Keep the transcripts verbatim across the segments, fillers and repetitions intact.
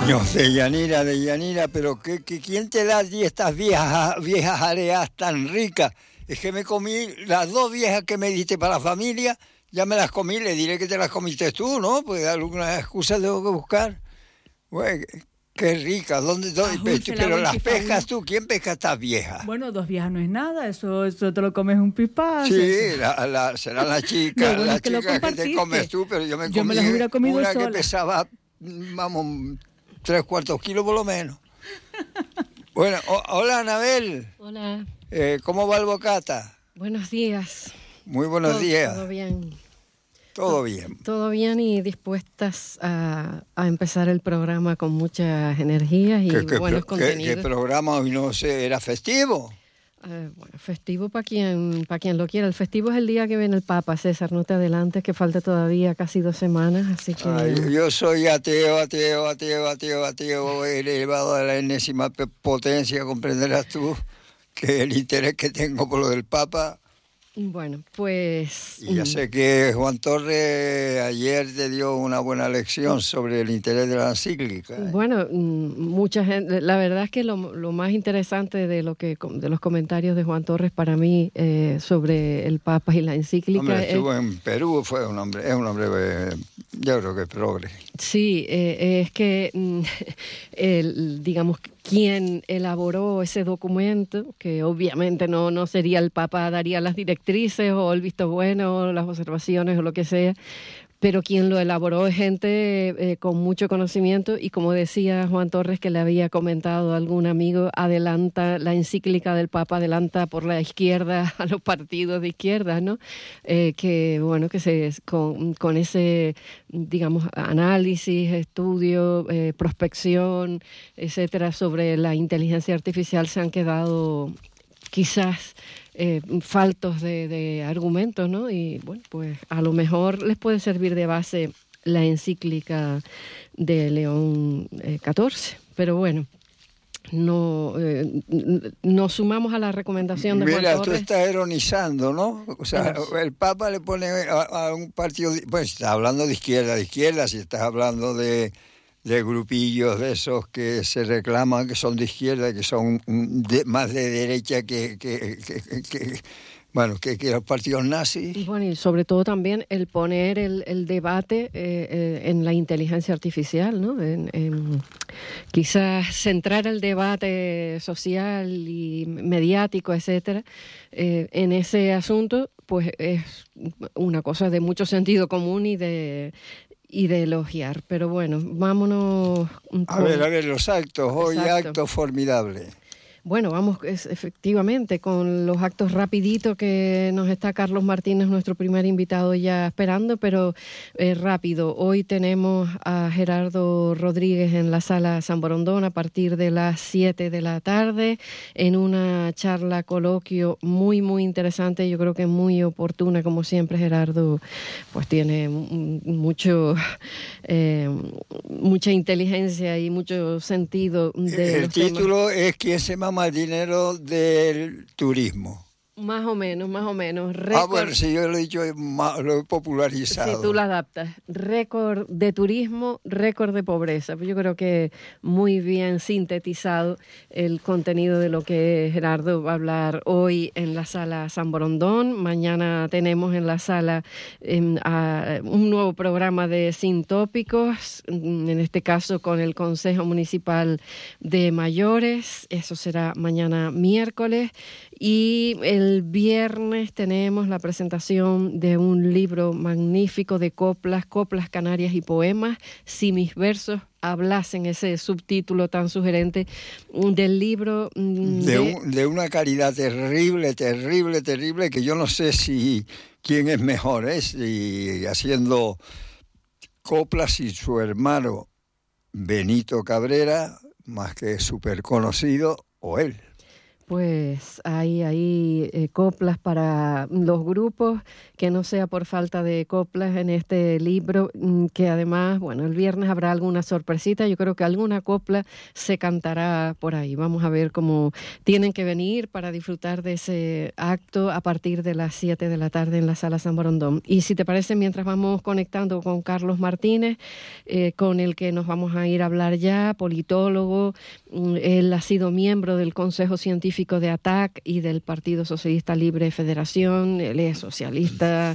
Coño, de Yanira, de Yanira, pero ¿qué, qué, ¿quién te da allí estas viejas, viejas areas tan ricas? Es que me comí las dos viejas que me diste para la familia, ya me las comí, le diré que te las comiste tú, ¿no? Pues alguna excusa tengo que buscar. Güey, qué rica, ¿dónde? dónde? Ajú, Pero la las chifa, pescas tú, ¿quién pesca estas viejas? Bueno, dos viejas no es nada, eso, eso te lo comes un pipazo. Sí, la, la, serán las chicas, bueno las es que lo chicas que te comes tú, pero yo me Yo comí me las hubiera comido una sola. que pesaba, vamos, tres cuartos kilos por lo menos. Bueno, o, hola Anabel. Hola. Eh, ¿Cómo va el bocata? Buenos días. Muy buenos todo, días. Todo bien. Todo bien. Todo bien y dispuestas a, a empezar el programa con muchas energías y ¿Qué, qué, buenos qué, contenidos. ¿Qué programa hoy no sé, era festivo? Uh, bueno, festivo para quien, para quien lo quiera. El festivo es el día que viene el Papa, César, no te adelantes, que falta todavía casi dos semanas, así que... Ay, yo soy ateo, ateo, ateo, ateo, ateo, elevado a la enésima potencia, comprenderás tú que el interés que tengo por lo del Papa... Bueno, pues... Y ya sé que Juan Torres ayer te dio una buena lección sobre el interés de la encíclica. ¿eh? Bueno, mucha gente, la verdad es que lo, lo más interesante de lo que de los comentarios de Juan Torres para mí eh, sobre el Papa y la encíclica... Hombre, estuvo es, en Perú, fue un hombre, es un hombre, eh, yo creo que es progre. Sí, eh, es que, el, digamos, quien elaboró ese documento, que obviamente no, no sería el Papa, daría las directrices o el visto bueno o las observaciones o lo que sea, pero quien lo elaboró es gente eh, con mucho conocimiento y, como decía Juan Torres, que le había comentado a algún amigo, adelanta la encíclica del Papa, adelanta por la izquierda a los partidos de izquierda, ¿no? Eh, que, bueno, que se con, con ese, digamos, análisis, estudio, eh, prospección, etcétera, sobre la inteligencia artificial se han quedado quizás... Eh, faltos de, de argumentos, ¿no? Y bueno, pues a lo mejor les puede servir de base la encíclica de León eh, catorce, pero bueno, no eh, nos sumamos a la recomendación de Mira, Juan Torres. tú estás ironizando, ¿no? O sea, Pero, el Papa le pone a, a un partido, pues estás hablando de izquierda, de izquierda, si estás hablando de de grupillos de esos que se reclaman que son de izquierda, que son de, más de derecha que, que, que, que, que bueno, que, que los partidos nazis. Y bueno, y sobre todo también el poner el, el debate eh, eh, en la inteligencia artificial, ¿no? En, en, quizás centrar el debate social y mediático, etcétera, eh, en ese asunto, pues es una cosa de mucho sentido común y de y de elogiar, pero bueno, vámonos... Con... A ver, a ver, los actos, hoy Exacto. acto formidable. Bueno, vamos es, efectivamente con los actos rapiditos que nos está Carlos Martínez, nuestro primer invitado, ya esperando, pero eh, rápido. Hoy tenemos a Gerardo Rodríguez en la Sala San Borondón a partir de las siete de la tarde en una charla coloquio muy, muy interesante, yo creo que muy oportuna, como siempre. Gerardo pues tiene mucho eh, mucha inteligencia y mucho sentido de El los título temas. es ¿Quién se mama el dinero del turismo? Más o menos, más o menos. Récord, ah, bueno, si yo lo he dicho, lo he popularizado. Si tú lo adaptas. Récord de turismo, récord de pobreza. Yo creo que muy bien sintetizado el contenido de lo que Gerardo va a hablar hoy en la Sala San Borondón. Mañana tenemos en la sala eh, a, un nuevo programa de Sin Tópicos, en este caso con el Consejo Municipal de Mayores. Eso será mañana miércoles. Y el viernes tenemos la presentación de un libro magnífico de coplas, coplas canarias y poemas, Si mis versos hablasen, ese subtítulo tan sugerente del libro. De, de, un, de una calidad terrible, terrible, terrible, que yo no sé si quién es mejor, ¿eh? Si haciendo coplas y su hermano Benito Cabrera, más que súper conocido, o él. pues hay ahí eh, coplas para los grupos, que no sea por falta de coplas en este libro, que además, bueno, el viernes habrá alguna sorpresita, yo creo que alguna copla se cantará por ahí. Vamos a ver cómo tienen que venir para disfrutar de ese acto a partir de las siete de la tarde en la Sala San Borondón. Y si te parece, mientras vamos conectando con Carlos Martínez, eh, con el que nos vamos a ir a hablar ya, politólogo, él ha sido miembro del Consejo Científico de A T A C y del Partido Socialista Libre Federación, él es socialista,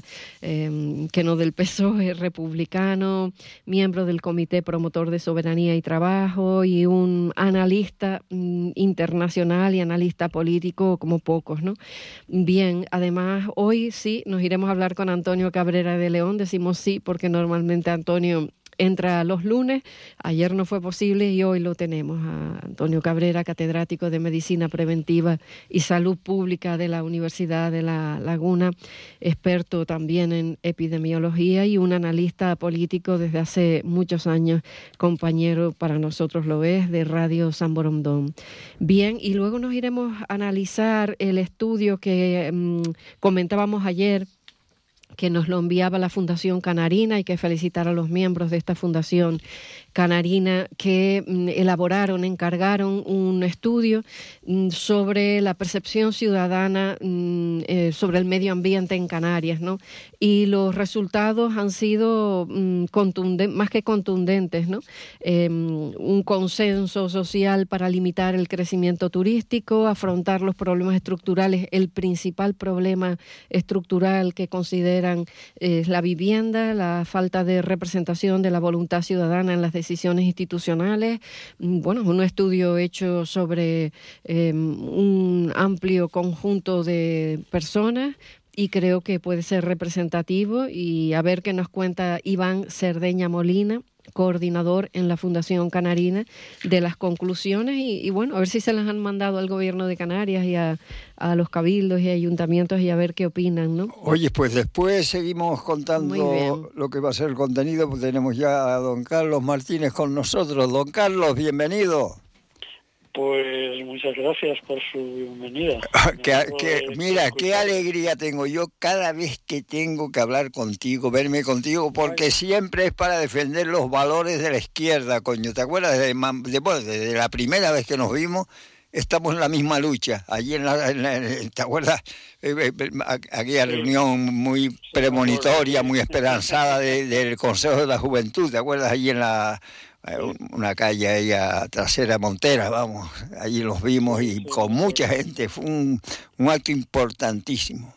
eh, que no del P S O E, republicano, miembro del Comité Promotor de Soberanía y Trabajo y un analista mm, internacional y analista político como pocos, ¿no? Bien, además hoy sí nos iremos a hablar con Antonio Cabrera de León, decimos sí porque normalmente Antonio entra los lunes, ayer no fue posible y hoy lo tenemos a Antonio Cabrera, catedrático de Medicina Preventiva y Salud Pública de la Universidad de La Laguna, experto también en epidemiología y un analista político desde hace muchos años, compañero para nosotros lo es, de Radio San Borondón. Bien, y luego nos iremos a analizar el estudio que mmm, comentábamos ayer, que nos lo enviaba la Fundación Canarina. Hay que felicitar a los miembros de esta Fundación Canarina que mm, elaboraron, encargaron un estudio mm, sobre la percepción ciudadana mm, eh, sobre el medio ambiente en Canarias, ¿no? Y los resultados han sido mm, contundentes, más que contundentes, ¿no? Eh, un consenso social para limitar el crecimiento turístico, afrontar los problemas estructurales. El principal problema estructural que consideran es la vivienda, la falta de representación de la voluntad ciudadana en las decisiones institucionales. Bueno, un estudio hecho sobre eh, un amplio conjunto de personas y creo que puede ser representativo, y a ver qué nos cuenta Iván Cerdeña Molina, coordinador en la Fundación Canarina, de las conclusiones y, y bueno, a ver si se las han mandado al gobierno de Canarias y a, a los cabildos y ayuntamientos y a ver qué opinan, ¿no? Oye, pues después seguimos contando lo que va a ser el contenido, pues tenemos ya a don Carlos Martínez con nosotros. Don Carlos, bienvenido. Pues muchas gracias por su bienvenida. que, que, mira, qué alegría tengo yo cada vez que tengo que hablar contigo, verme contigo, porque Ay. siempre es para defender los valores de la izquierda, coño. ¿Te acuerdas? De, de, bueno, desde la primera vez que nos vimos, estamos en la misma lucha. Allí en la, en la ¿te acuerdas? Aquella sí. reunión muy sí, premonitoria, muy esperanzada de, del Consejo de la Juventud, ¿te acuerdas? Allí en la... una calle ahí a trasera Montera, vamos, allí los vimos y con mucha gente, fue un, un acto importantísimo.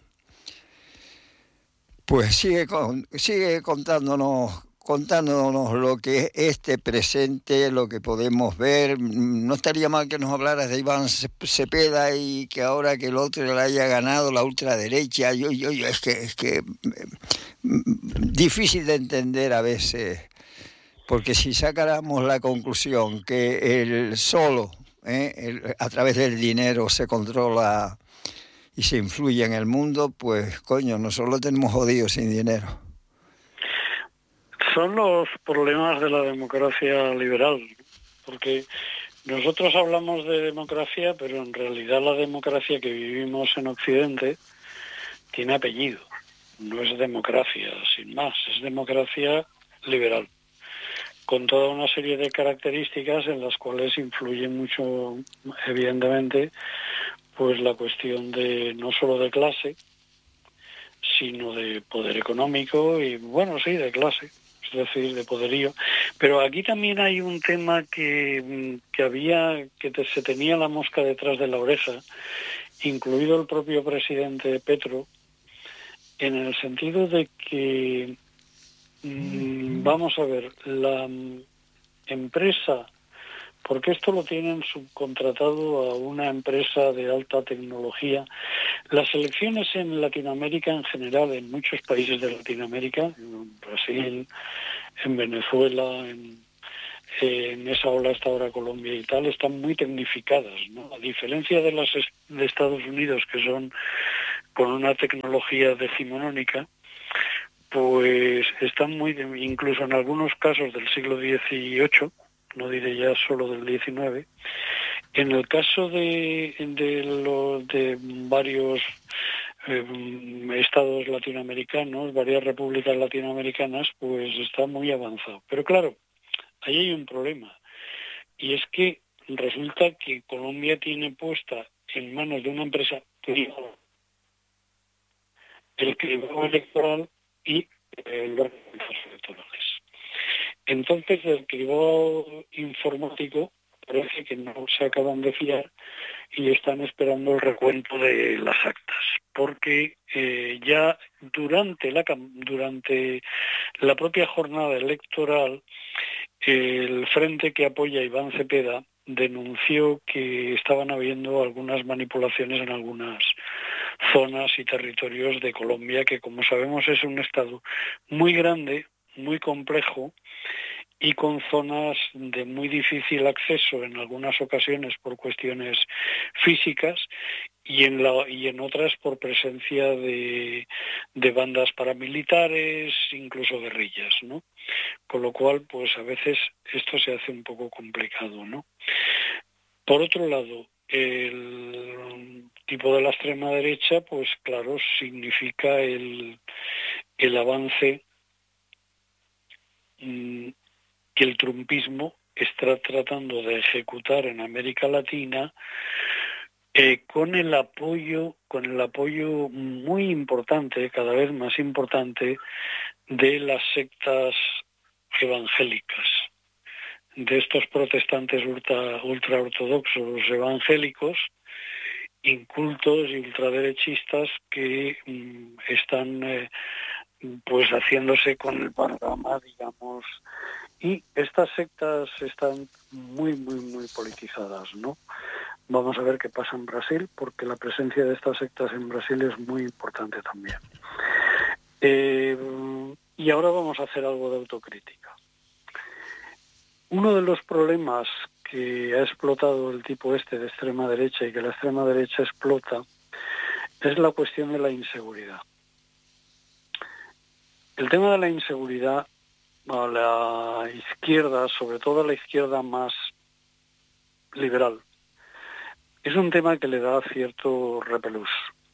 Pues sigue con, sigue contándonos, contándonos lo que es este presente, lo que podemos ver. No estaría mal que nos hablaras de Iván Cepeda y que ahora que el otro le haya ganado la ultraderecha, yo, yo, yo es que es que difícil de entender a veces. Porque si sacáramos la conclusión que el solo, eh, el, a través del dinero se controla y se influye en el mundo, pues coño, nosotros lo tenemos jodido sin dinero. Son los problemas de la democracia liberal, porque nosotros hablamos de democracia, pero en realidad la democracia que vivimos en Occidente tiene apellido. No es democracia, sin más, es democracia liberal, con toda una serie de características en las cuales influye mucho, evidentemente, pues la cuestión de no solo de clase, sino de poder económico y, bueno, sí, de clase, es decir, de poderío. Pero aquí también hay un tema que, que había, que te, se tenía la mosca detrás de la oreja, incluido el propio presidente Petro, en el sentido de que vamos a ver, la empresa, porque esto lo tienen subcontratado a una empresa de alta tecnología. Las elecciones en Latinoamérica en general, en muchos países de Latinoamérica, en Brasil, en Venezuela, en, en esa ola está ahora Colombia y tal, están muy tecnificadas, ¿no? A diferencia de las de Estados Unidos, que son con una tecnología decimonónica, pues están muy, incluso en algunos casos del siglo dieciocho, no diré ya solo del diecinueve, En el caso de, de, lo, de varios eh, estados latinoamericanos, varias repúblicas latinoamericanas, pues está muy avanzado. Pero claro, ahí hay un problema, y es que resulta que Colombia tiene puesta en manos de una empresa privada el cribado electoral y eh, los resultados electorales. Entonces, el cribado informático parece que no se acaban de fiar y están esperando el recuento de las actas, porque eh, ya durante la durante la propia jornada electoral, el frente que apoya a Iván Cepeda denunció que estaban habiendo algunas manipulaciones en algunas zonas y territorios de Colombia, que como sabemos es un estado muy grande, muy complejo y con zonas de muy difícil acceso en algunas ocasiones por cuestiones físicas y en la y en otras por presencia de, de bandas paramilitares, incluso guerrillas, ¿no? Con lo cual, pues a veces esto se hace un poco complicado, ¿no? Por otro lado, el tipo de la extrema derecha, pues claro, significa el, el avance mmm, que el trumpismo está tratando de ejecutar en América Latina eh, con el apoyo, con el apoyo muy importante, cada vez más importante, de las sectas evangélicas, de estos protestantes ultra, ultraortodoxos evangélicos, incultos y ultraderechistas que mm, están eh, pues haciéndose con el panorama, digamos, y estas sectas están muy, muy, muy politizadas, ¿no? Vamos a ver qué pasa en Brasil, porque la presencia de estas sectas en Brasil es muy importante también. Eh, y ahora vamos a hacer algo de autocrítica. Uno de los problemas que ha explotado el tipo este de extrema derecha y que la extrema derecha explota es la cuestión de la inseguridad. El tema de la inseguridad a la izquierda, sobre todo a la izquierda más liberal, es un tema que le da cierto repelús.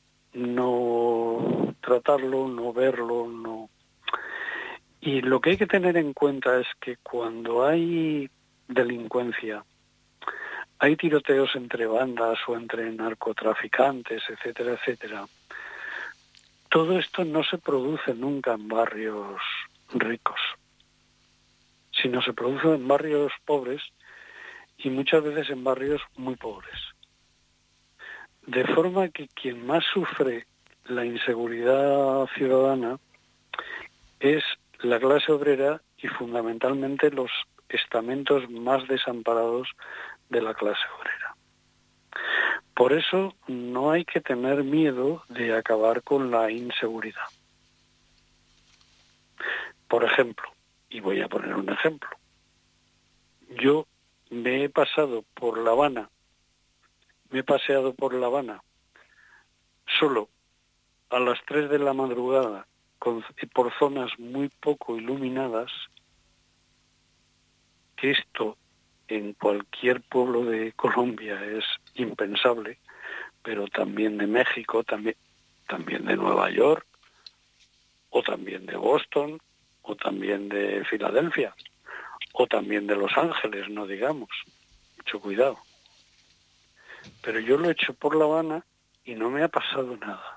No tratarlo, no verlo, no. Y lo que hay que tener en cuenta es que cuando hay delincuencia, hay tiroteos entre bandas o entre narcotraficantes, etcétera, etcétera, todo esto no se produce nunca en barrios ricos, sino se produce en barrios pobres y muchas veces en barrios muy pobres. De forma que quien más sufre la inseguridad ciudadana es la clase obrera y fundamentalmente los estamentos más desamparados de la clase obrera. Por eso no hay que tener miedo de acabar con la inseguridad. Por ejemplo, y voy a poner un ejemplo, yo me he pasado por La Habana, me he paseado por La Habana solo a las tres de la madrugada con, por zonas muy poco iluminadas, que esto en cualquier pueblo de Colombia es impensable, pero también de México, también, también de Nueva York, o también de Boston, o también de Filadelfia, o también de Los Ángeles, no digamos. Mucho cuidado. Pero yo lo he hecho por La Habana y no me ha pasado nada.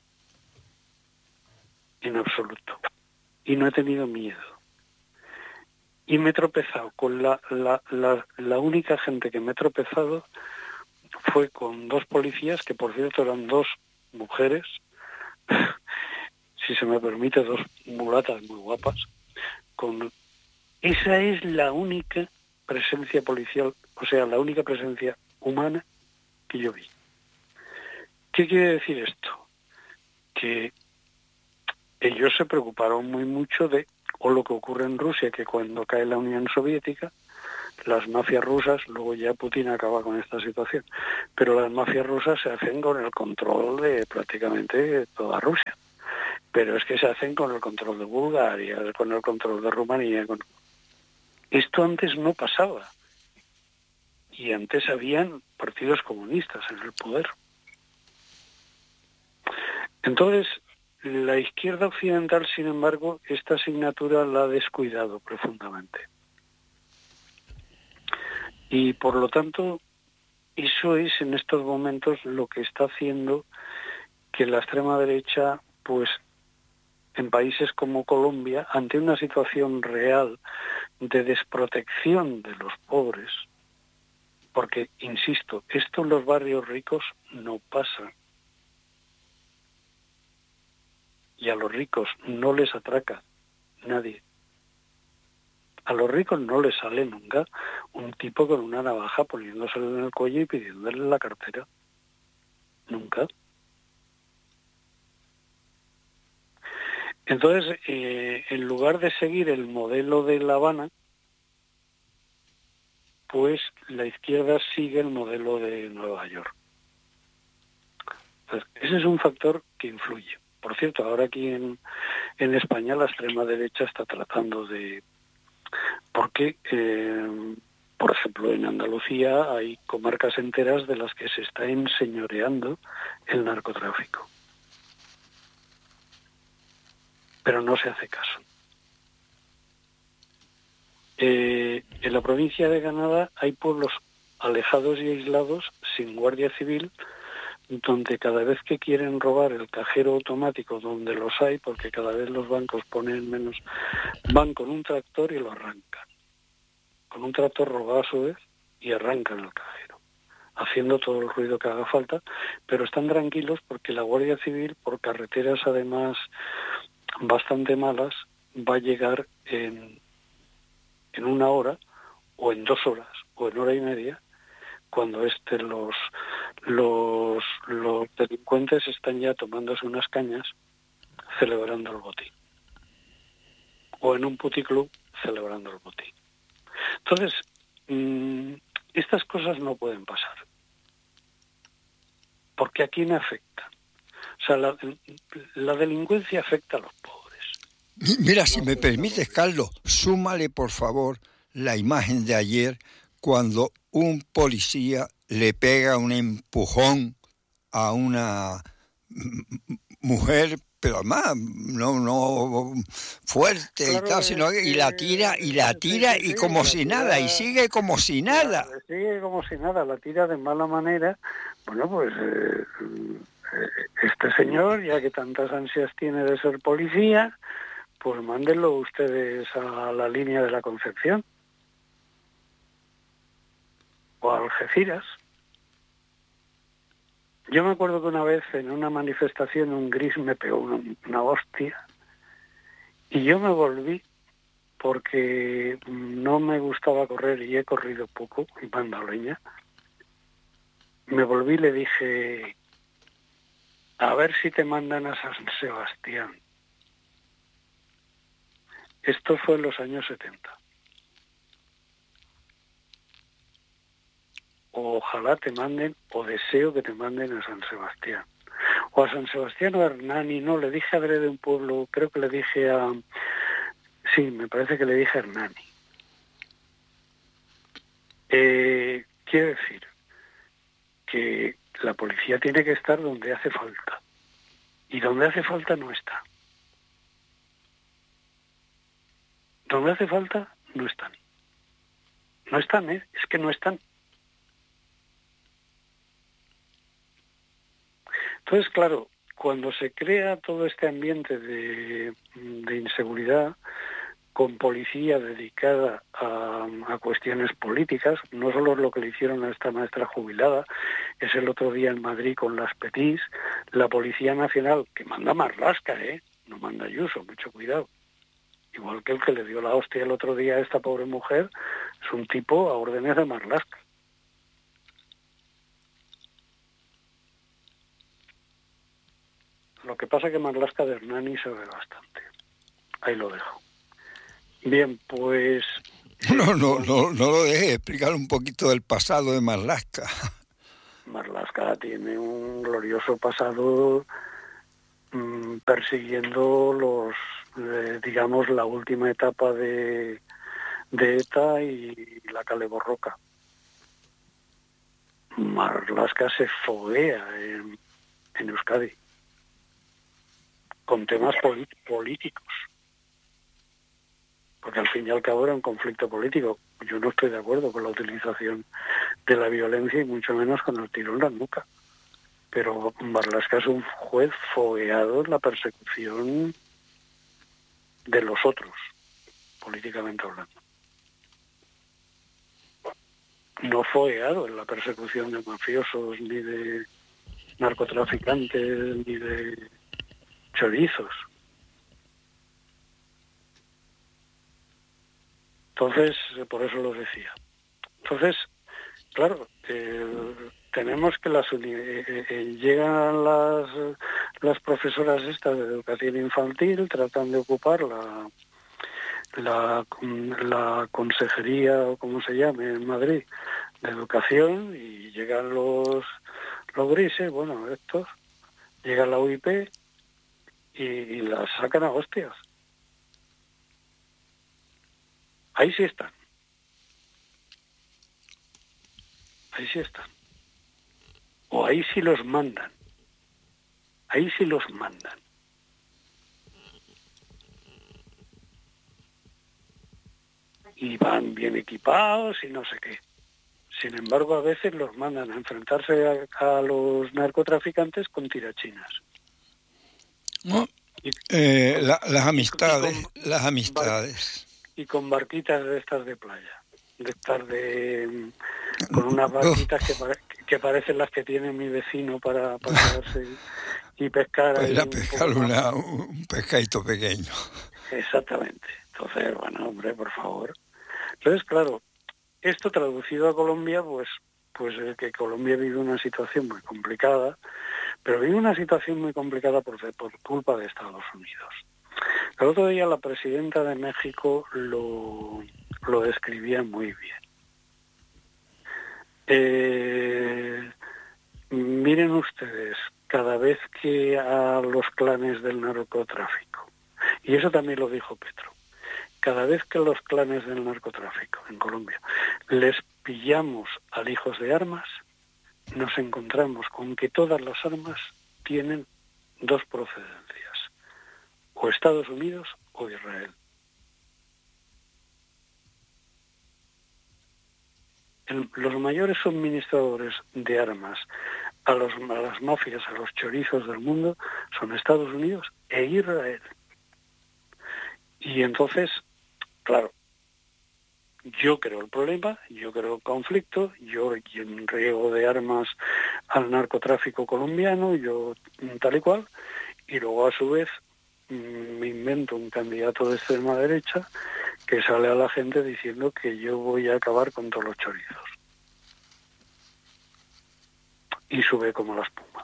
En absoluto. Y no he tenido miedo. Y me he tropezado con la, la, la, la única gente que me he tropezado fue con dos policías, que por cierto eran dos mujeres, si se me permite, dos mulatas muy guapas. Con... Esa es la única presencia policial, o sea, la única presencia humana que yo vi. ¿Qué quiere decir esto? Que ellos se preocuparon muy mucho de, o lo que ocurre en Rusia, que cuando cae la Unión Soviética, las mafias rusas, luego ya Putin acaba con esta situación, pero las mafias rusas se hacen con el control de prácticamente toda Rusia. Pero es que se hacen con el control de Bulgaria, con el control de Rumanía. Con... Esto antes no pasaba. y antes habían partidos comunistas en el poder. Entonces, la izquierda occidental, sin embargo, esta asignatura la ha descuidado profundamente. Y por lo tanto, eso es en estos momentos lo que está haciendo que la extrema derecha, pues en países como Colombia, ante una situación real de desprotección de los pobres, porque, insisto, esto en los barrios ricos no pasa. Y a los ricos no les atraca nadie. A los ricos no les sale nunca un tipo con una navaja poniéndoselo en el cuello y pidiéndole la cartera. Nunca. Entonces, eh, en lugar de seguir el modelo de La Habana, pues la izquierda sigue el modelo de Nueva York. Entonces, ese es un factor que influye. Por cierto, ahora aquí en, en España la extrema derecha está tratando de... Porque, eh, por ejemplo, en Andalucía hay comarcas enteras de las que se está enseñoreando el narcotráfico. Pero no se hace caso. Eh, en la provincia de Granada hay pueblos alejados y aislados, sin guardia civil, donde cada vez que quieren robar el cajero automático, donde los hay, porque cada vez los bancos ponen menos, van con un tractor y lo arrancan. Con un tractor robado a su vez y arrancan el cajero, haciendo todo el ruido que haga falta, pero están tranquilos porque la Guardia Civil, por carreteras además bastante malas, va a llegar en, en una hora, o en dos horas, o en hora y media, cuando este, los, los, los delincuentes están ya tomándose unas cañas celebrando el botín. O en un puticlub celebrando el botín. Entonces, mmm, estas cosas no pueden pasar. Porque ¿a quién afecta? O sea, la, la delincuencia afecta a los pobres. Mira, si me permites, Carlos, súmale, por favor, la imagen de ayer cuando un policía le pega un empujón a una mujer, pero además no no fuerte, claro, y tal, sino que, y la tira y la tira sí, sí, y como si tira, nada, y sigue como si nada. Claro, sigue como si nada, la tira de mala manera. Bueno, pues eh, este señor, ya que tantas ansias tiene de ser policía, pues mándenlo ustedes a la línea de la Concepción. O a Algeciras. Yo me acuerdo que una vez en una manifestación un gris me pegó una, una hostia y yo me volví porque no me gustaba correr y he corrido poco en bandaleña. Me volví y le dije, a ver si te mandan a San Sebastián. Esto fue en los años setenta. Ojalá te manden, o deseo que te manden a San Sebastián. O a San Sebastián o a Hernani, no, le dije a Bre de un pueblo, creo que le dije a... Sí, me parece que le dije a Hernani. Eh, quiero decir que la policía tiene que estar donde hace falta. Y donde hace falta no está. Donde hace falta no están. No están, ¿eh? Es que no están. Entonces, claro, cuando se crea todo este ambiente de, de inseguridad, con policía dedicada a, a cuestiones políticas, no solo es lo que le hicieron a esta maestra jubilada, es el otro día en Madrid con las Petís, la Policía Nacional, que manda Marlaska, ¿eh? No manda Ayuso, mucho cuidado. Igual que el que le dio la hostia el otro día a esta pobre mujer, es un tipo a órdenes de Marlaska. Lo que pasa es que Marlaska de Hernani se ve bastante. Ahí lo dejo. Bien, pues... No, no, no, no lo dejes, explicar un poquito del pasado de Marlaska. Marlaska tiene un glorioso pasado mmm, persiguiendo los, eh, digamos, la última etapa de, de ETA y la Kale Borroka. Marlaska se foguea en, en Euskadi con temas políticos, porque al fin y al cabo era un conflicto político. Yo no estoy de acuerdo con la utilización de la violencia y mucho menos con el tiro en la nuca, pero Marlaska es un juez fogueado en la persecución de los otros, políticamente hablando. No fogueado en la persecución de mafiosos, ni de narcotraficantes, ni de chorizos. Entonces, por eso lo decía. Entonces, claro, eh, tenemos que las uni- eh, eh, llegan las, las profesoras estas de educación infantil, tratan de ocupar la, la, la consejería, o como se llame, en Madrid, de educación, y llegan los, los grises, bueno, estos, llega la U I P y, y las sacan a hostias. Ahí sí están. Ahí sí están. O ahí sí los mandan. Ahí sí los mandan. Y van bien equipados y no sé qué. Sin embargo, a veces los mandan a enfrentarse a, a los narcotraficantes con tirachinas. ¿No? Y, eh, la, las amistades, y con, las amistades. Y con barquitas de estas de playa. De estas de... Con unas barquitas que, pare, que parecen las que tiene mi vecino para pasarse y, y pescar. Para ahí ir a pescar un, una, un pescadito pequeño. Exactamente. Entonces, bueno, hombre, por favor. Entonces, claro, esto traducido a Colombia, pues pues eh, que Colombia vive una situación muy complicada, pero vive una situación muy complicada por, por culpa de Estados Unidos. El otro día la presidenta de México lo, lo describía muy bien. Eh, miren ustedes, cada vez que a los clanes del narcotráfico, y eso también lo dijo Petro, cada vez que los clanes del narcotráfico en Colombia les pillamos alijos de armas, nos encontramos con que todas las armas tienen dos procedencias, o Estados Unidos o Israel. El, los mayores suministradores de armas a, los, a las mafias, a los chorizos del mundo, son Estados Unidos e Israel. Y entonces, claro, yo creo el problema, yo creo el conflicto, yo riego de armas al narcotráfico colombiano, yo tal y cual, y luego a su vez me invento un candidato de extrema derecha que sale a la gente diciendo que yo voy a acabar con todos los chorizos. Y sube como la espuma.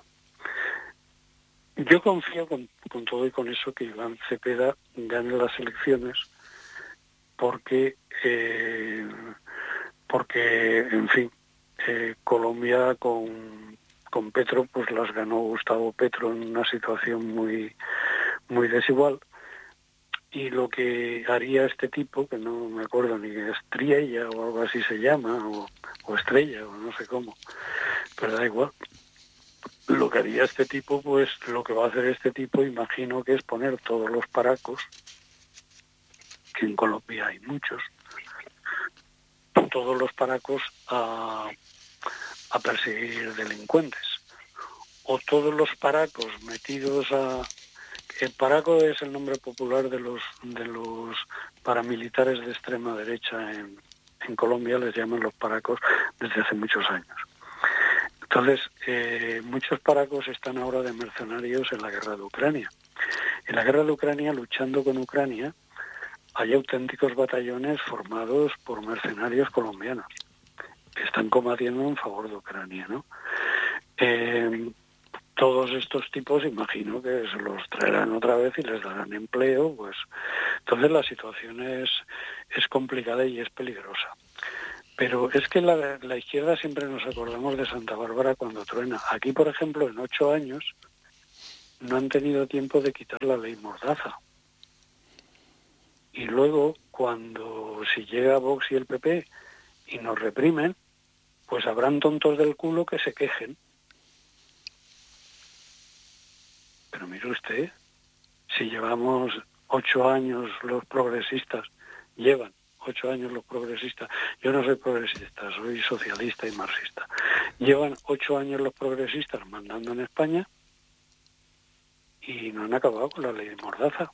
Yo confío con, con todo y con eso que Iván Cepeda gane las elecciones porque, eh, porque en fin, eh, Colombia con, con Petro pues las ganó Gustavo Petro en una situación muy, muy desigual. Y lo que haría este tipo, que no me acuerdo ni Estrella o algo así se llama, o, o Estrella, o no sé cómo, pero da igual. Lo que haría este tipo, pues lo que va a hacer este tipo, imagino que es poner todos los paracos, que en Colombia hay muchos, todos los paracos a, a perseguir delincuentes. O todos los paracos metidos a... El paraco es el nombre popular de los de los paramilitares de extrema derecha en, en Colombia, les llaman los paracos desde hace muchos años. Entonces, eh, muchos paracos están ahora de mercenarios en la guerra de Ucrania. En la guerra de Ucrania, luchando con Ucrania, hay auténticos batallones formados por mercenarios colombianos que están combatiendo en favor de Ucrania, ¿no? Eh, todos estos tipos imagino que se los traerán otra vez y les darán empleo, pues entonces la situación es, es complicada y es peligrosa. Pero es que la, la izquierda siempre nos acordamos de Santa Bárbara cuando truena. Aquí, por ejemplo, en ocho años no han tenido tiempo de quitar la ley Mordaza. Y luego, cuando si llega Vox y el P P y nos reprimen, pues habrán tontos del culo que se quejen. Pero mire usted, si llevamos ocho años los progresistas, llevan ocho años los progresistas, yo no soy progresista, soy socialista y marxista, llevan ocho años los progresistas mandando en España y no han acabado con la ley de Mordaza.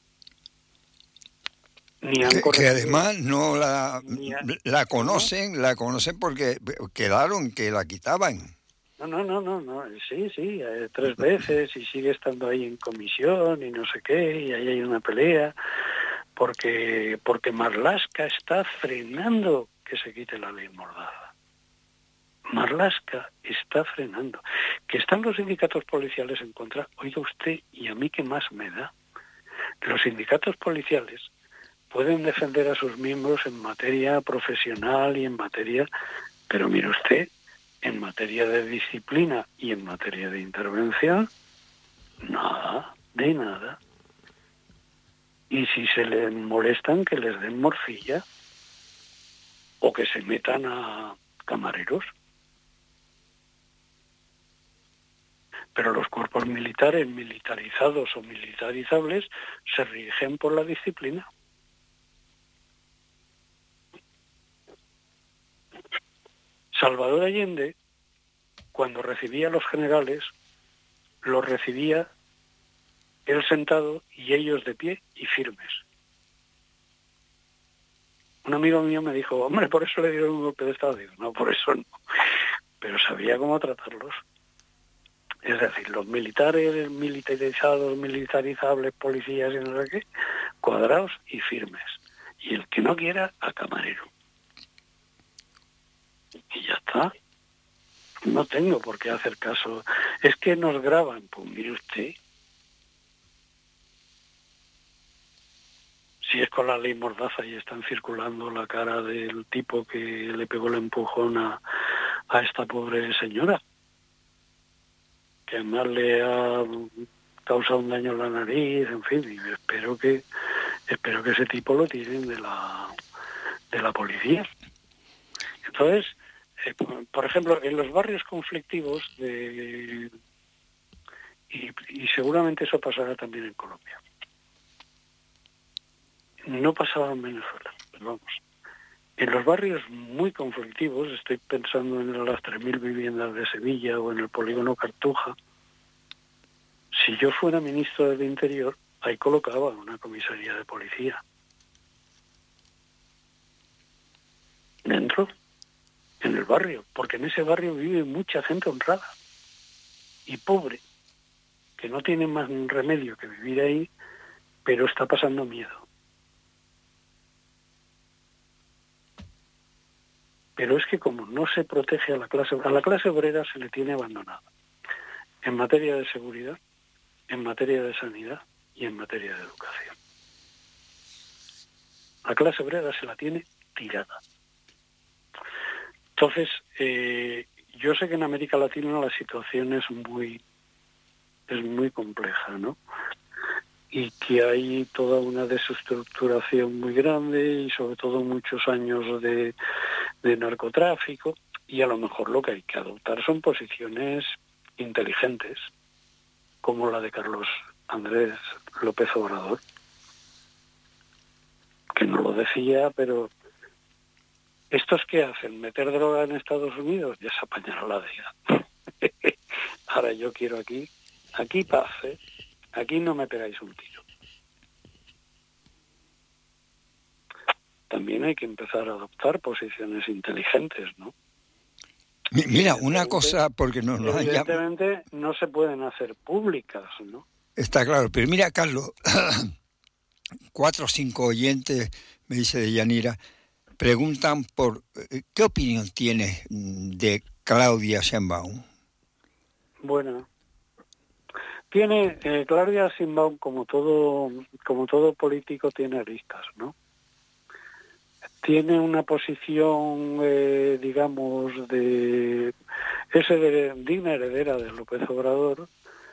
Ni han que, corregido, que además no la, ni han, la conocen, ¿no? la conocen porque quedaron que la quitaban. No, no, no, no, no, sí, sí, eh, tres veces y sigue estando ahí en comisión y no sé qué, y ahí hay una pelea, porque porque Marlaska está frenando que se quite la ley Mordaza. Marlaska está frenando. Que están los sindicatos policiales en contra, oiga usted, y a mí qué más me da. Los sindicatos policiales pueden defender a sus miembros en materia profesional y en materia, pero mire usted, en materia de disciplina y en materia de intervención, nada, de nada. Y si se les molestan, que les den morcilla o que se metan a camareros. Pero los cuerpos militares, militarizados o militarizables, se rigen por la disciplina. Salvador Allende, cuando recibía a los generales, los recibía él sentado y ellos de pie y firmes. Un amigo mío me dijo, hombre, por eso le dieron un golpe de Estado. Digo, no, por eso no. Pero sabía cómo tratarlos. Es decir, los militares, militarizados, militarizables, policías y no sé qué, cuadrados y firmes. Y el que no quiera, a camarero. Y ya está. No tengo por qué hacer caso. Es que nos graban. Pues mire usted. Si es con la ley Mordaza y están circulando la cara del tipo que le pegó el empujón a, a esta pobre señora, que además le ha causado un daño en la nariz, en fin, y espero que espero que ese tipo lo tiren de la de la policía. Entonces, eh, por ejemplo, en los barrios conflictivos de y, y seguramente eso pasará también en Colombia. No pasaba en Venezuela, pero vamos. En los barrios muy conflictivos, estoy pensando en las tres mil viviendas de Sevilla o en el polígono Cartuja, si yo fuera ministro del Interior, ahí colocaba una comisaría de policía. Dentro, en el barrio, porque en ese barrio vive mucha gente honrada y pobre, que no tiene más remedio que vivir ahí, pero está pasando miedo. Pero es que como no se protege a la clase, a la clase obrera se le tiene abandonada. En materia de seguridad, en materia de sanidad y en materia de educación. La clase obrera se la tiene tirada. Entonces, eh, yo sé que en América Latina la situación es muy, es muy compleja, ¿no? Y que hay toda una desestructuración muy grande y sobre todo muchos años de, de narcotráfico, y a lo mejor lo que hay que adoptar son posiciones inteligentes, como la de Carlos Andrés López Obrador, que no lo decía, pero ¿estos qué hacen? ¿Meter droga en Estados Unidos? Ya se apañará la D E A. Ahora yo quiero aquí, aquí paz, ¿eh? Aquí no me pegáis un tiro. También hay que empezar a adoptar posiciones inteligentes, ¿no? Mira, una cosa, porque no nos han llamado. Evidentemente no se pueden hacer públicas, ¿no? Está claro, pero mira, Carlos, cuatro o cinco oyentes, me dice de Yanira, preguntan por qué opinión tienes de Claudia Sheinbaum. Bueno, tiene eh, Claudia Sheinbaum, como todo como todo político, tiene aristas, ¿no? Tiene una posición, eh, digamos, de es de, digna heredera de López Obrador,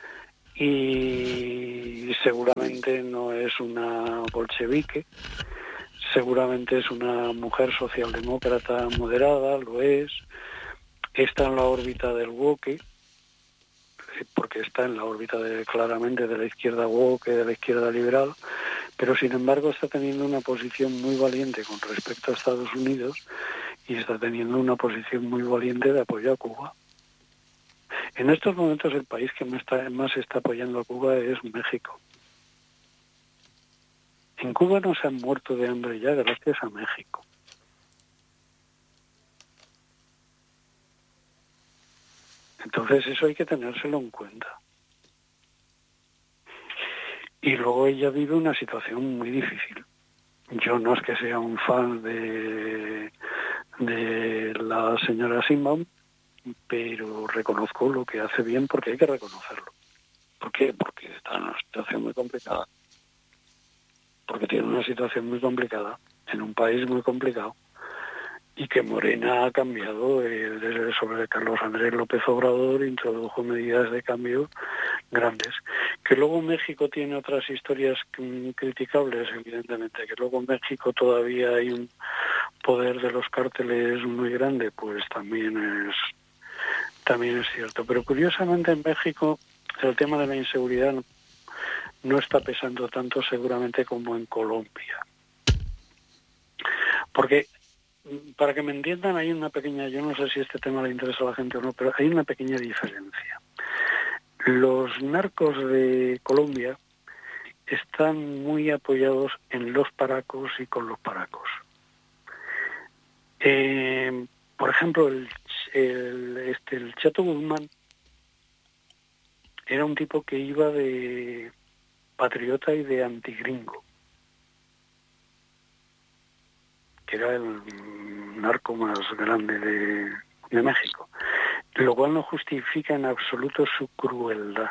y seguramente no es una bolchevique, seguramente es una mujer socialdemócrata moderada, lo es, está en la órbita del woke, porque está en la órbita de, claramente de la izquierda woke, de la izquierda liberal, pero sin embargo está teniendo una posición muy valiente con respecto a Estados Unidos y está teniendo una posición muy valiente de apoyo a Cuba. En estos momentos el país que más está, más está apoyando a Cuba es México. En Cuba no se han muerto de hambre ya gracias a México. Entonces eso hay que tenérselo en cuenta. Y luego ella vive una situación muy difícil. Yo no es que sea un fan de, de la señora Sheinbaum, pero reconozco lo que hace bien porque hay que reconocerlo. ¿Por qué? Porque está en una situación muy complicada. Porque tiene una situación muy complicada, en un país muy complicado, y que Morena ha cambiado, eh, desde sobre Carlos Andrés López Obrador, introdujo medidas de cambio grandes. Que luego México tiene otras historias criticables, evidentemente, que luego en México todavía hay un poder de los cárteles muy grande, pues también es, también es cierto. Pero curiosamente en México el tema de la inseguridad no, no está pesando tanto seguramente como en Colombia. Porque, para que me entiendan, hay una pequeña, yo no sé si este tema le interesa a la gente o no, pero hay una pequeña diferencia. Los narcos de Colombia están muy apoyados en los paracos y con los paracos. Eh, por ejemplo, el, el, este, el Chato Guzmán era un tipo que iba de patriota y de antigringo, que era el narco más grande de, de México, lo cual no justifica en absoluto su crueldad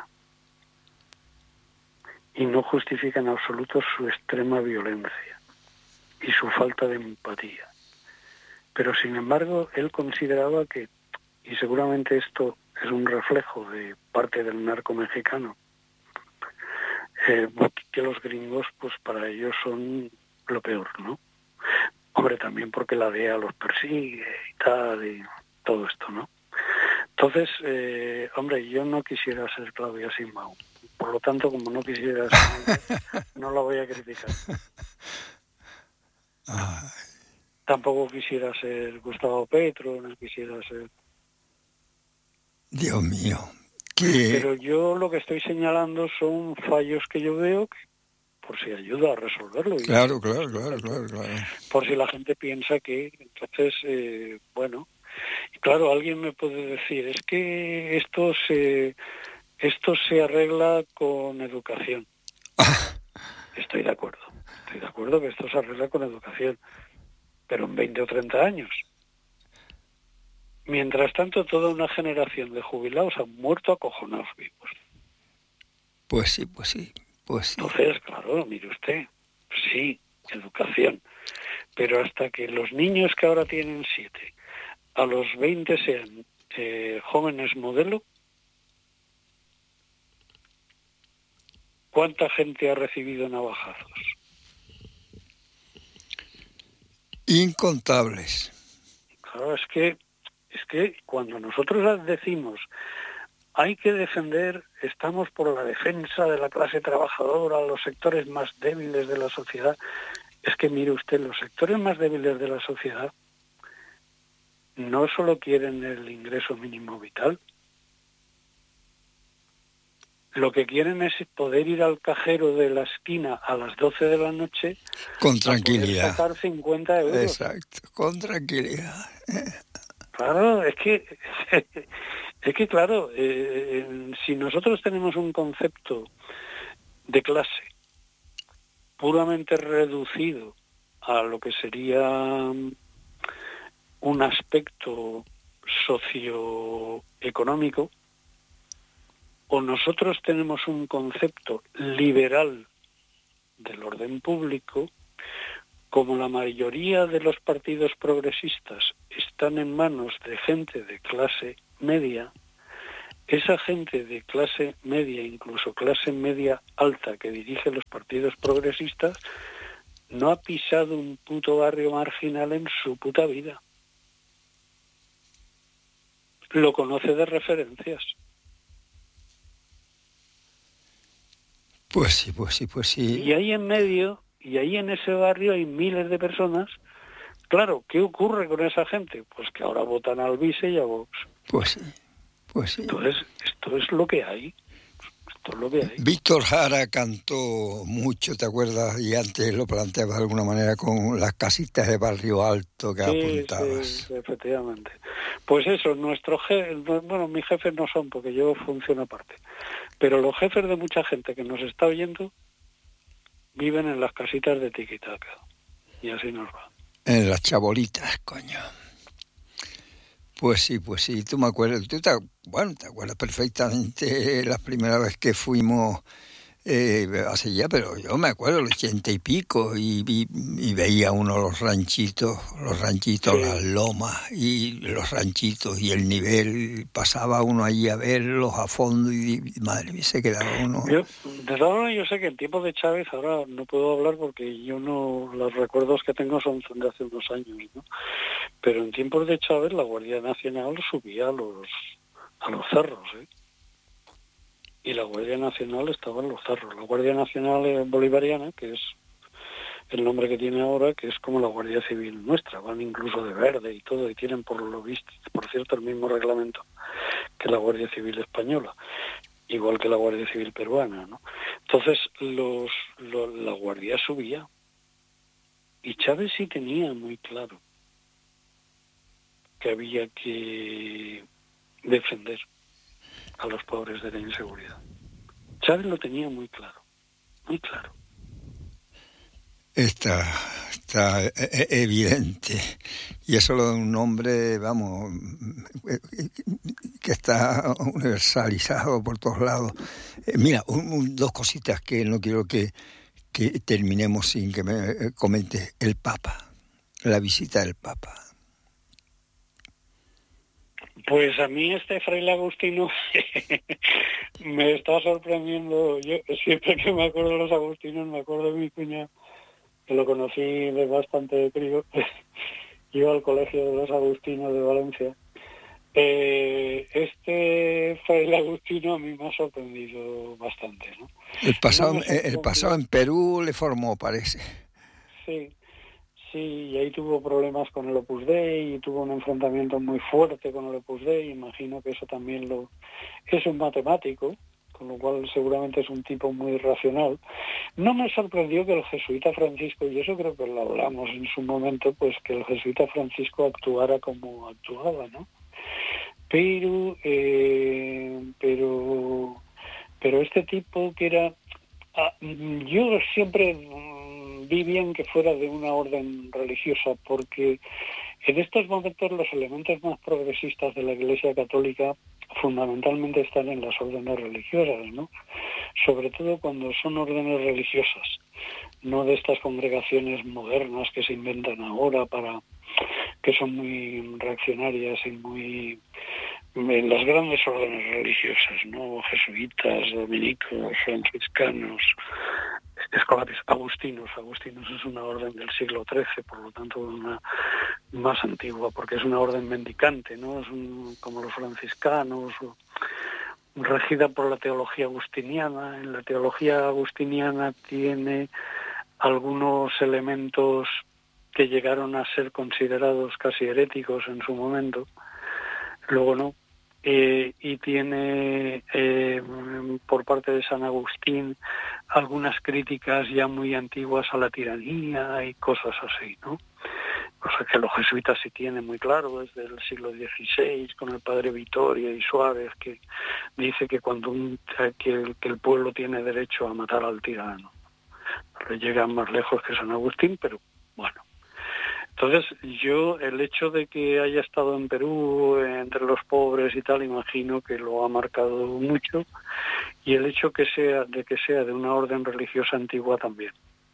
y no justifica en absoluto su extrema violencia y su falta de empatía. Pero sin embargo, él consideraba que, y seguramente esto es un reflejo de parte del narco mexicano, eh, que los gringos, pues para ellos son lo peor, ¿no? Hombre, también porque la D E A los persigue y tal, y todo esto, ¿no? Entonces, eh, hombre, yo no quisiera ser Claudia Sheinbaum. Por lo tanto, como no quisiera ser, no la voy a criticar. Ay. Tampoco quisiera ser Gustavo Petro, no quisiera ser... Dios mío. ¿Qué? Pero yo lo que estoy señalando son fallos que yo veo que, por si ayuda a resolverlo. Claro, claro, claro, claro, claro. Por si la gente piensa que, entonces, eh, bueno, y claro, alguien me puede decir, es que esto se, esto se arregla con educación. Estoy de acuerdo, estoy de acuerdo que esto se arregla con educación, pero en veinte o treinta años. Mientras tanto, toda una generación de jubilados han muerto acojonados vivos. Pues sí, pues sí, pues sí. Entonces, claro, mire usted, sí, educación. Pero hasta que los niños que ahora tienen siete, a los veinte sean eh, jóvenes modelo, ¿cuánta gente ha recibido navajazos? Incontables. Claro, es que, es que cuando nosotros decimos hay que defender, estamos por la defensa de la clase trabajadora, los sectores más débiles de la sociedad, es que mire usted, los sectores más débiles de la sociedad no solo quieren el ingreso mínimo vital, lo que quieren es poder ir al cajero de la esquina a las doce de la noche con tranquilidad, a poder sacar cincuenta euros. Exacto, con tranquilidad. Claro, es que, es que claro, eh, si nosotros tenemos un concepto de clase puramente reducido a lo que sería un aspecto socioeconómico, o nosotros tenemos un concepto liberal del orden público, como la mayoría de los partidos progresistas están en manos de gente de clase media, esa gente de clase media, incluso clase media alta que dirige los partidos progresistas, no ha pisado un puto barrio marginal en su puta vida. lo conoce de referencias. Pues sí, pues sí, pues sí. Y ahí en medio, y ahí en ese barrio hay miles de personas. Claro, ¿qué ocurre con esa gente? Pues que ahora votan al Vice y a Vox. Pues sí, pues sí. Entonces, esto es lo que hay. Esto es lo que hay. Víctor Jara cantó mucho, ¿te acuerdas? Y antes lo planteaba de alguna manera con las casitas de Barrio Alto que sí, apuntabas. Sí, efectivamente. Pues eso, nuestros jefes, bueno, mis jefes no son porque yo funciono aparte, pero los jefes de mucha gente que nos está oyendo viven en las casitas de Tiquitaca. Y así nos va. En las chabolitas, coño. Pues sí, pues sí, tú me acuerdas, tú te, bueno, te acuerdas perfectamente la primera vez que fuimos eh, hace ya, pero yo me acuerdo el ochenta y pico y, y, y veía uno los ranchitos, los ranchitos, sí. Las lomas y los ranchitos y el nivel, pasaba uno allí a verlos a fondo y, y madre mía, se quedaba uno. Yo, de todas yo sé que en tiempos de Chávez, ahora no puedo hablar porque yo no, los recuerdos que tengo son de hace unos años, ¿no? Pero en tiempos de Chávez la Guardia Nacional subía a los, a los cerros, ¿eh? Y la Guardia Nacional estaba en los cerros. La Guardia Nacional Bolivariana, que es el nombre que tiene ahora, que es como la Guardia Civil nuestra, van incluso de verde y todo, y tienen por lo visto, por cierto, el mismo reglamento que la Guardia Civil española, igual que la Guardia Civil peruana, ¿no? Entonces, los, los la Guardia subía, y Chávez sí tenía muy claro que había que defender a los pobres de la inseguridad. Chávez lo tenía muy claro, muy claro. Está, está evidente. Y eso lo de un hombre, vamos, que está universalizado por todos lados. Mira, un, un, dos cositas que no quiero que, que terminemos sin que me comentes. El Papa, la visita del Papa. Pues a mí este fraile agustino me está sorprendiendo. Yo siempre que me acuerdo de los agustinos me acuerdo de mi cuñado, que lo conocí de bastante crío. Iba al colegio de los agustinos de Valencia. Eh, este fraile agustino a mí me ha sorprendido bastante, ¿no? El pasado, no el pasado en Perú le formó, parece. Sí. Sí, y ahí tuvo problemas con el Opus Dei y tuvo un enfrentamiento muy fuerte con el Opus Dei. Imagino que eso también lo... Es un matemático, con lo cual seguramente es un tipo muy racional. No me sorprendió que el jesuita Francisco, y eso creo que lo hablamos en su momento, pues que el jesuita Francisco actuara como actuaba, ¿no? Pero, eh, pero, pero este tipo que era... Ah, yo siempre... vi bien que fuera de una orden religiosa, porque en estos momentos los elementos más progresistas de la Iglesia Católica fundamentalmente están en las órdenes religiosas, ¿no? Sobre todo cuando son órdenes religiosas, no de estas congregaciones modernas que se inventan ahora para que son muy reaccionarias y muy en las grandes órdenes religiosas, ¿no? Jesuitas, dominicos, franciscanos, escolares, agustinos. Agustinos es una orden del siglo trece, por lo tanto una más antigua, porque es una orden mendicante, ¿no? Es un, como los franciscanos, o, regida por la teología agustiniana. En la teología agustiniana tiene algunos elementos que llegaron a ser considerados casi heréticos en su momento, luego no. Eh, y tiene eh, por parte de San Agustín algunas críticas ya muy antiguas a la tiranía y cosas así, ¿no? Cosa que los jesuitas sí tienen muy claro desde el siglo dieciséis con el padre Vitoria y Suárez, que dice que cuando un, que, el, que el pueblo tiene derecho a matar al tirano. No le llegan más lejos que San Agustín, pero bueno. Entonces, yo, el hecho de que haya estado en Perú, entre los pobres y tal, imagino que lo ha marcado mucho, y el hecho que sea de que sea de una orden religiosa antigua también.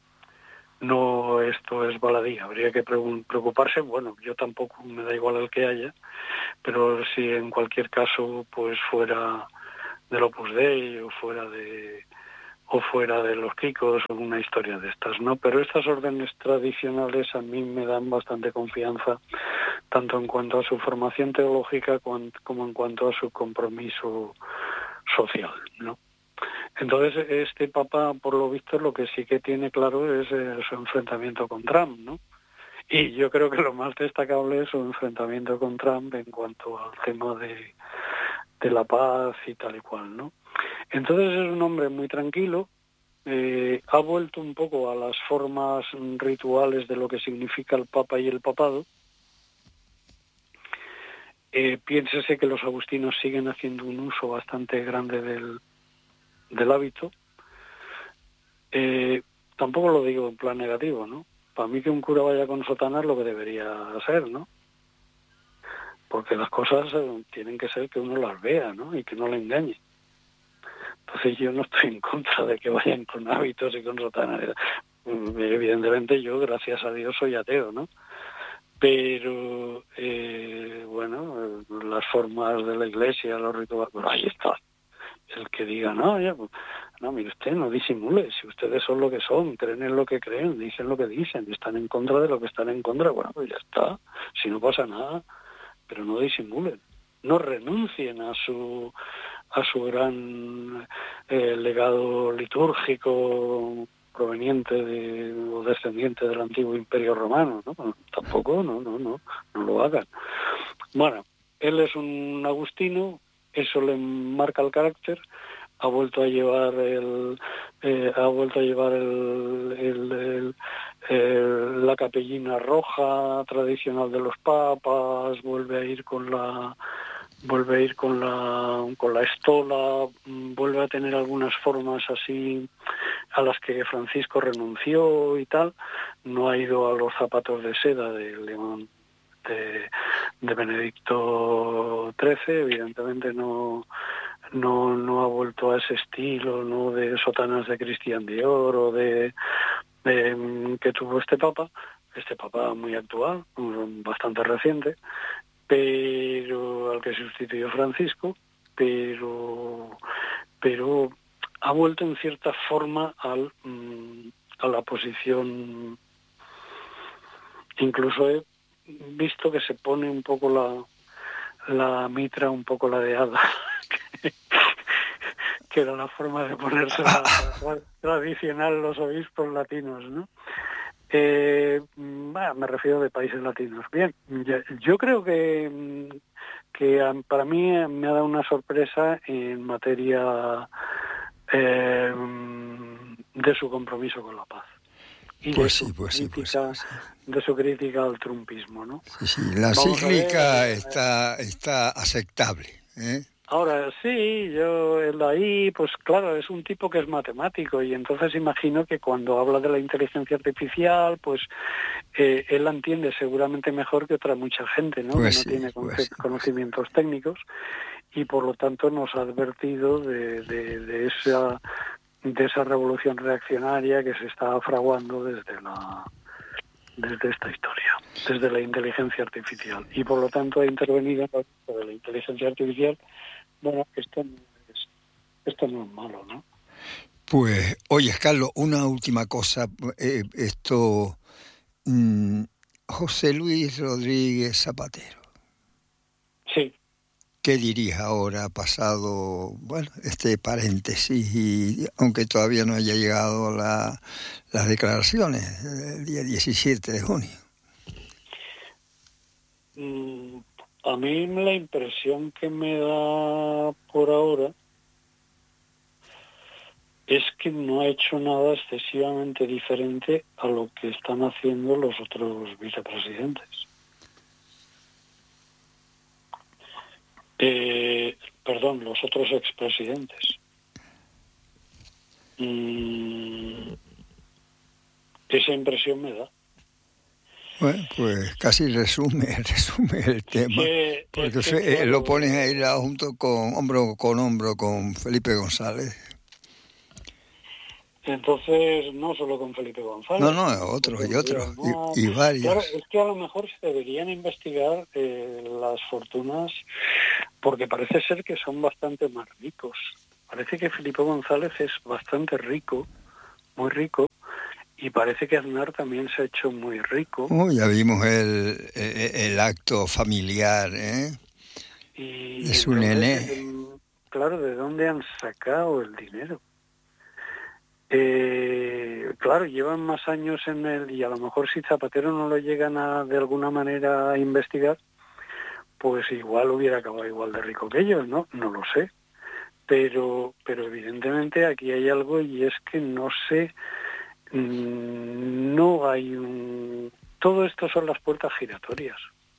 No, esto es baladí, habría que preocuparse, bueno, yo tampoco, me da igual el que haya, pero si en cualquier caso, pues fuera del Opus Dei o fuera de... o fuera de los Kikos o una historia de estas, ¿no? Pero estas órdenes tradicionales a mí me dan bastante confianza, tanto en cuanto a su formación teológica como en cuanto a su compromiso social, ¿no? Entonces, este Papa, por lo visto, lo que sí que tiene claro es eh, su enfrentamiento con Trump, ¿no? Y yo creo que lo más destacable es su enfrentamiento con Trump en cuanto al tema de, de la paz y tal y cual, ¿no? Entonces es un hombre muy tranquilo, eh, ha vuelto un poco a las formas rituales de lo que significa el Papa y el papado. Eh, piénsese que los agustinos siguen haciendo un uso bastante grande del, del hábito. Eh, tampoco lo digo en plan negativo, ¿no? Para mí que un cura vaya con sotana es lo que debería hacer, ¿no? Porque las cosas eh, tienen que ser que uno las vea, ¿no? Y que no le engañe. Entonces yo no estoy en contra de que vayan con hábitos y con sotana. Evidentemente yo, gracias a Dios, soy ateo, ¿no? Pero, eh, bueno, las formas de la iglesia, los rituales, pues ahí está. El que diga, no, ya, pues, no, mire usted, no disimule, si ustedes son lo que son, creen en lo que creen, dicen lo que dicen, están en contra de lo que están en contra, bueno, pues ya está, si no pasa nada, pero no disimulen, no renuncien a su a su gran eh, legado litúrgico proveniente de, o descendiente del antiguo Imperio Romano, ¿no? Bueno, tampoco, no, no, no, no lo hagan. Bueno, él es un agustino, eso le marca el carácter, ha vuelto a llevar el eh, ha vuelto a llevar el, el, el, el la capellina roja tradicional de los papas, vuelve a ir con la vuelve a ir con la con la estola, vuelve a tener algunas formas así a las que Francisco renunció y tal, no ha ido a los zapatos de seda de León de, de Benedicto trece, evidentemente no no no ha vuelto a ese estilo, no de sotanas de Christian Dior o de, de que tuvo este papa, este papa muy actual, bastante reciente, pero al que sustituyó Francisco, pero pero ha vuelto en cierta forma al a la posición, incluso he visto que se pone un poco la la mitra un poco ladeada, que, que era la forma de ponerse la, la tradicional los obispos latinos, ¿no? Eh, bueno, me refiero de países latinos. Bien, yo, yo creo que, que para mí me ha dado una sorpresa en materia eh, de su compromiso con la paz. Y pues de sí, su pues sí, pues sí, pues sí. de su crítica al trumpismo, ¿no? Sí, sí, la Vamos cíclica ver, está, está aceptable, ¿eh? Ahora sí, yo él ahí, pues claro, es un tipo que es matemático y entonces imagino que cuando habla de la inteligencia artificial, pues eh, él la entiende seguramente mejor que otra mucha gente, ¿no? Pues que no sí, tiene pues sí, conocimientos pues sí. técnicos y por lo tanto nos ha advertido de, de, de esa de esa revolución reaccionaria que se está fraguando desde la desde esta historia, desde la inteligencia artificial y por lo tanto ha intervenido en la de la inteligencia artificial. Bueno, esto no es, esto no es malo, ¿no? Pues, oye, Carlos, una última cosa. Eh, esto, mmm, José Luis Rodríguez Zapatero. Sí. ¿Qué dirías ahora, pasado, bueno, este paréntesis, y aunque todavía no haya llegado la, las declaraciones del día diecisiete de junio? Mm. A mí la impresión que me da por ahora es que no ha hecho nada excesivamente diferente a lo que están haciendo los otros vicepresidentes. Eh, perdón, los otros expresidentes. Mm, esa impresión me da. Bueno, pues casi resume, resume el tema, que, porque que, claro, lo pones ahí junto con hombro con hombro con Felipe González. Entonces, no solo con Felipe González. No, no, otros y otros, y, y varios. Claro, es que a lo mejor se deberían investigar eh, las fortunas, porque parece ser que son bastante más ricos Parece que Felipe González es bastante rico, muy rico, y parece que Aznar también se ha hecho muy rico. Oh, ya vimos el, el, el acto familiar, ¿eh? Y de su entonces, nené. eh, claro, ¿de dónde han sacado el dinero? Eh, claro, llevan más años en el, y a lo mejor si Zapatero no lo llegan a de alguna manera a investigar, pues igual hubiera acabado igual de rico que ellos, ¿no? No lo sé. Pero, pero evidentemente aquí hay algo, y es que no sé, mmm, no hay un... Todo esto son las puertas giratorias.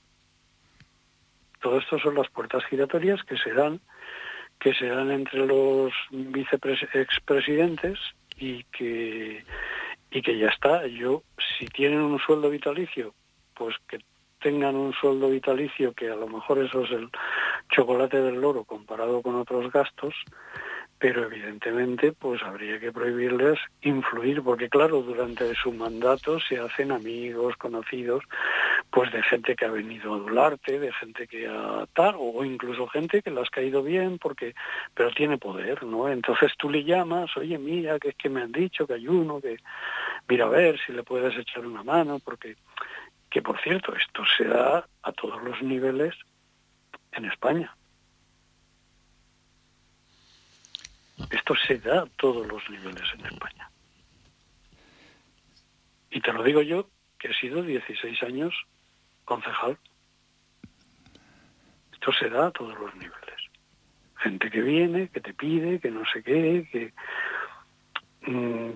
Todo esto son las puertas giratorias que se dan, que se dan entre los viceexpresidentes y que, y que ya está. Yo, si tienen un sueldo vitalicio, pues que tengan un sueldo vitalicio, que a lo mejor eso es el chocolate del loro comparado con otros gastos, pero evidentemente pues habría que prohibirles influir, porque claro, durante su mandato se hacen amigos, conocidos, pues de gente que ha venido a adularte, de gente que ha tal, o incluso gente que le has caído bien, porque pero tiene poder, ¿no? Entonces tú le llamas, oye, mira, que es que me han dicho que hay uno, que mira a ver si le puedes echar una mano, porque, que por cierto, esto se da a todos los niveles en España. Esto se da a todos los niveles en España. Y te lo digo yo, que he sido dieciséis años concejal. Esto se da a todos los niveles. Gente que viene, que te pide, que no sé qué, que... Mmm,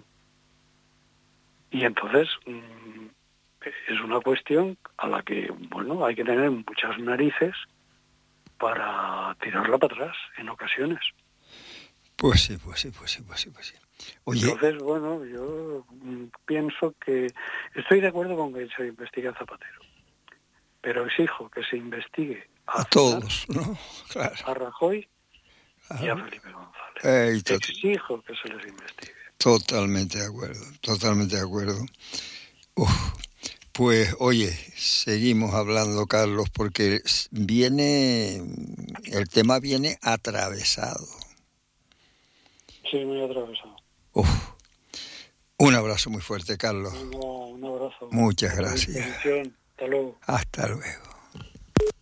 y entonces mmm, es una cuestión a la que, bueno, hay que tener muchas narices para tirarla para atrás en ocasiones. Pues sí, pues sí, pues sí, pues sí, pues sí. Oye. Entonces, bueno, yo pienso que estoy de acuerdo con que se investigue a Zapatero, pero exijo que se investigue a, a todos, ¿no? Claro. A Rajoy Claro. y a Felipe González. Eh, tot- exijo que se les investigue. Totalmente de acuerdo, totalmente de acuerdo. Uf. Pues, oye, seguimos hablando, Carlos, porque viene, el tema viene atravesado. Sí, muy atravesado. Uf. Un abrazo muy fuerte, Carlos. Un, un abrazo. Muchas gracias. Hasta luego. Hasta luego.